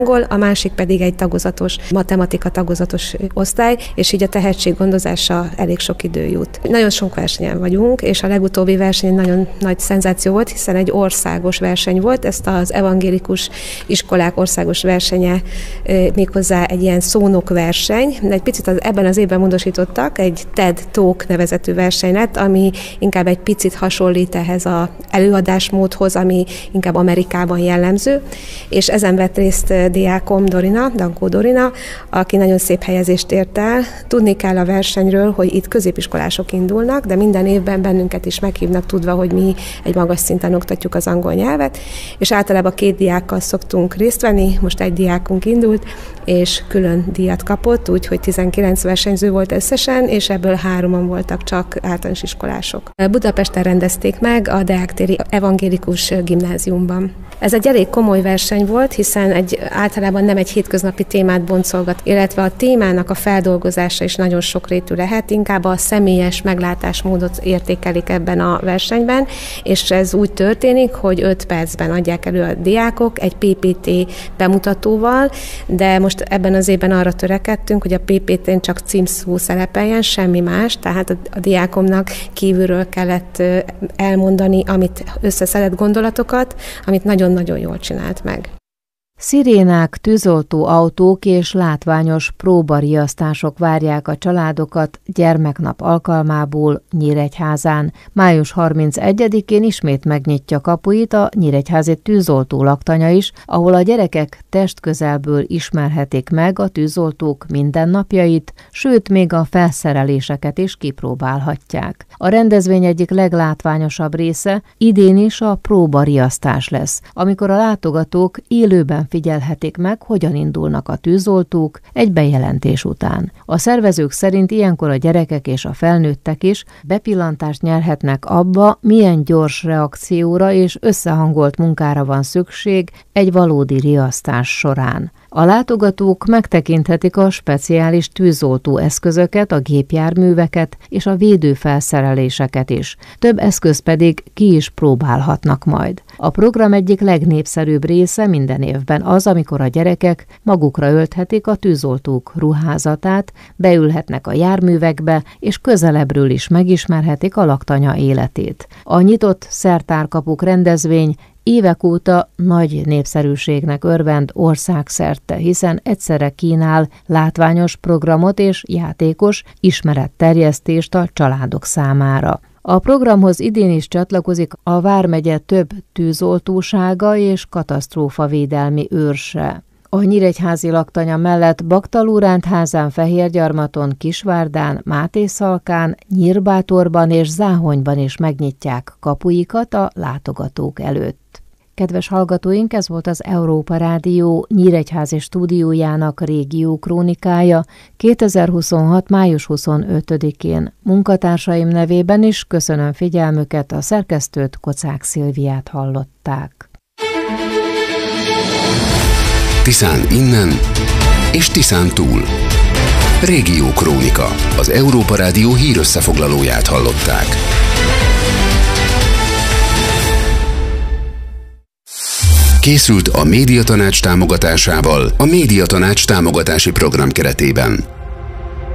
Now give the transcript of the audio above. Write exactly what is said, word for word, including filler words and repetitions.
angol, a másik pedig egy tagozatos, matematika tagozatos osztály, és így a tehetséggondozása elég sok idő jut. Nagyon sok versenyen vagyunk, és a legutóbbi verseny nagyon nagy szenzáció volt, hiszen egy országos verseny volt, ezt az evangélikus iskolák országos versenye, méghozzá egy ilyen szónokverseny, de egy picit az, ebben az évben módosítottak, egy TED Talk nevezetű verseny lett, ami inkább egy picit hasonlít ehhez az előadásmódhoz, ami inkább Amerikában jellemző, és ezen vett részt diákom Dorina, Dankó Dorina, aki nagyon szép helyezést ért el. Tudni kell a versenyről, hogy itt középiskolások indulnak, de minden évben bennünket is meghívnak, tudva, hogy mi egy magas szinten oktatjuk az angol nyelvet, és általában két diákkal szoktunk részt venni, most egy diákunk indult, és külön díjat kapott, úgyhogy tizenkilenc versenyző volt összesen, és ebből hároman voltak csak általános iskolások. Budapesten rendezték meg a Deák téri evangélikus gimnáziumban. Ez egy elég komoly verseny volt, hiszen egy, általában nem egy hétköznapi témát boncolgat, illetve a témának a feldolgozása is nagyon sokrétű lehet, inkább a személyes meglátásmódot értékelik ebben a versenyben, és ez úgy történik, hogy öt percben adják elő a diákok egy pé pé té bemutatóval, de most ebben az évben arra törekedtünk, hogy a pé pé tén csak címszó szerepeljen, semmi más, tehát a, a diákomnak kívülről kellett elmondani, amit összeszedett gondolatokat, amit nagyon-nagyon jól csinált meg. Szirénák, tűzoltó autók és látványos próbariasztások várják a családokat gyermeknap alkalmából Nyíregyházán. május harmincegyedikén ismét megnyitja kapuit a nyíregyházi tűzoltó laktanya is, ahol a gyerekek testközelből ismerhetik meg a tűzoltók mindennapjait, sőt még a felszereléseket is kipróbálhatják. A rendezvény egyik leglátványosabb része idén is a próbariasztás lesz, amikor a látogatók élőben figyelhetik meg, hogyan indulnak a tűzoltók egy bejelentés után. A szervezők szerint ilyenkor a gyerekek és a felnőttek is bepillantást nyerhetnek abba, milyen gyors reakcióra és összehangolt munkára van szükség egy valódi riasztás során. A látogatók megtekinthetik a speciális tűzoltó eszközöket, a gépjárműveket és a védőfelszereléseket is. Több eszköz pedig ki is próbálhatnak majd. A program egyik legnépszerűbb része minden évben az, amikor a gyerekek magukra ölthetik a tűzoltók ruházatát, beülhetnek a járművekbe, és közelebbről is megismerhetik a laktanya életét. A nyitott szertárkapuk rendezvény évek óta nagy népszerűségnek örvend országszerte, hiszen egyszerre kínál látványos programot és játékos ismeretterjesztést a családok számára. A programhoz idén is csatlakozik a vármegye több tűzoltósága és katasztrófavédelmi őrse. A nyíregyházi laktanya mellett Baktalórándházán, Fehérgyarmaton, Kisvárdán, Mátészalkán, Nyírbátorban és Záhonyban is megnyitják kapuikat a látogatók előtt. Kedves hallgatóink, ez volt az Európa Rádió nyíregyházi stúdiójának régió krónikája kétezer-huszonhat. május huszonötödikén. Munkatársaim nevében is köszönöm figyelmüket, a szerkesztőt, Kocák Szilviát hallották. Tiszán innen és Tiszán túl. Régió krónika. Az Európa Rádió hírösszefoglalóját hallották. Készült a Médiatanács támogatásával a Médiatanács támogatási program keretében.